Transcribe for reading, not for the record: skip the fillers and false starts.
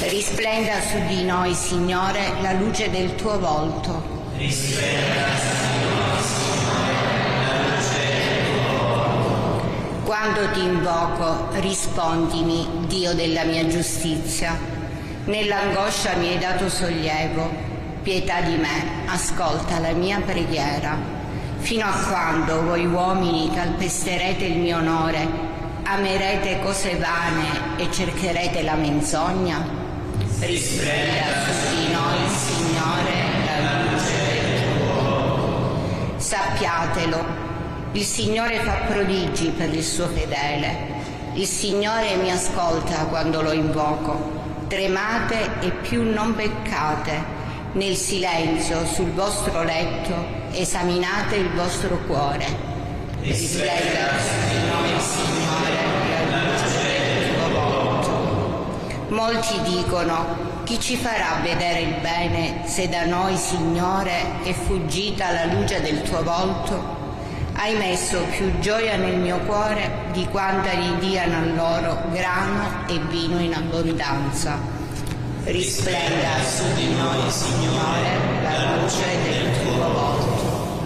Risplenda su di noi, Signore, la luce del tuo volto. Risplenda su di noi, Signore, la luce del tuo volto. Quando ti invoco, rispondimi, Dio della mia giustizia. Nell'angoscia mi hai dato sollievo. Pietà di me, ascolta la mia preghiera. Fino a quando voi uomini calpesterete il mio onore, amerete cose vane e cercherete la menzogna? Risplenda su di noi, Signore, la luce del tuo volto. Sappiatelo, il Signore fa prodigi per il suo fedele. Il Signore mi ascolta quando lo invoco. Tremate e più non peccate. Nel silenzio sul vostro letto esaminate il vostro cuore. Risplenda su di noi, Signore, la luce del tuo volto. Molti dicono: chi ci farà vedere il bene se da noi, Signore, è fuggita la luce del tuo volto? Hai messo più gioia nel mio cuore di quanta gli diano a loro grano e vino in abbondanza. Risplenda su di noi, Signore, la luce del tuo volto.